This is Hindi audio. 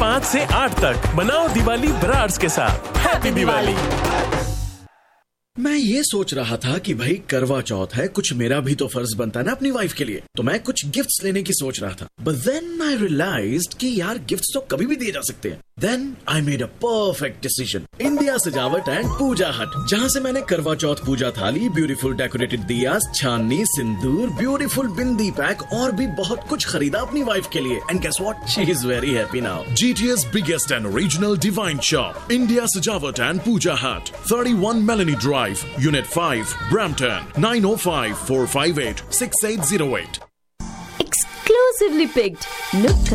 5 से 8 तक मनाओ दिवाली ब्रार्स के साथ। हैप्पी दिवाली। मैं ये सोच रहा था कि भाई करवा चौथ है, कुछ मेरा भी तो फर्ज बनता है ना अपनी वाइफ के लिए, तो मैं कुछ गिफ्ट्स लेने की सोच रहा था। बट देन आई रियलाइज्ड कि यार गिफ्ट्स तो कभी भी दिए जा सकते हैं। Then I made a perfect decision, India सजावट एंड पूजा हट, जहाँ से मैंने करवा चौथ पूजा थाली, ब्यूटीफुल डेकोरेटेड दियास, छाननी, सिंदूर, ब्यूटीफुल बिंदी पैक और भी बहुत कुछ खरीदा अपनी वाइफ के लिए। And guess what, she is very happy now. GTA's biggest and original divine shop, India Sajawat and Puja Hut, 31 Melanie Drive, Unit 5, Brampton, 905 458 6808. Exclusively picked. Look